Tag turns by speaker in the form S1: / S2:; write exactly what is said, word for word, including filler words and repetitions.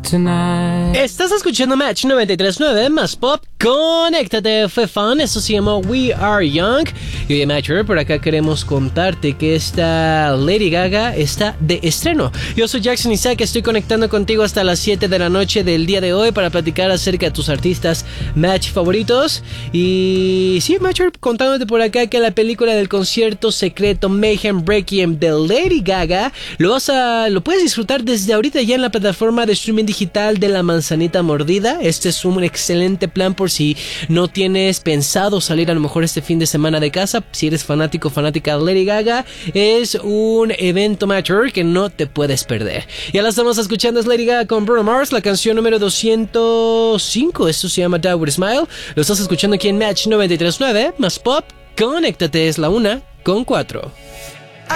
S1: tonight.
S2: Estás escuchando Match noventa y tres punto nueve más Pop. Conéctate, fue fan. Eso se llama We Are Young. Y oye, Matcher, por acá queremos contarte que esta Lady Gaga está de estreno. Yo soy Jackson Isaac, estoy conectando contigo hasta las siete de la noche del día de hoy para platicar acerca de tus artistas Match favoritos. Y sí, Matcher, contándote por acá que la película del concierto secreto Mayhem Requiem de Lady Gaga lo vas a, lo puedes disfrutar desde ahorita ya en la plataforma de streaming digital de La Manzanita Mordida. Este es un excelente plan por si no tienes pensado salir a lo mejor este fin de semana de casa. Si eres fanático o fanática de Lady Gaga, es un evento Matcher que no te puedes perder. Ya la estamos escuchando, es Lady Gaga con Bruno Mars, la canción número doscientos cinco. Esto se llama Die With a Smile. Lo estás escuchando aquí en Match noventa y tres punto nueve más Pop. Conéctate, es la una con cuatro.